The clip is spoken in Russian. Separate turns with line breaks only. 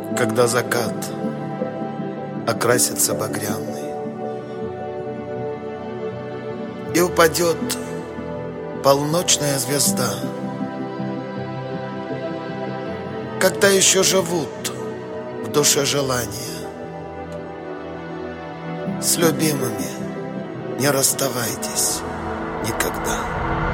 когда закат окрасится багряный и упадет полночная звезда, когда еще живут в душе желания, с любимыми не расставайтесь никогда.